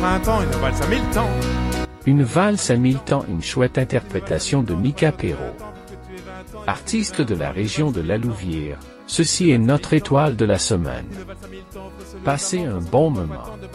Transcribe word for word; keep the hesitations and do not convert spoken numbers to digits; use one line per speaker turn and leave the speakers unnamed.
Printemps, une valse à mille temps.
Une valse à mille temps, une chouette interprétation de Mika Perrault. Artiste de la région de la Louvière, ceci est notre étoile de la semaine. Passez un bon moment.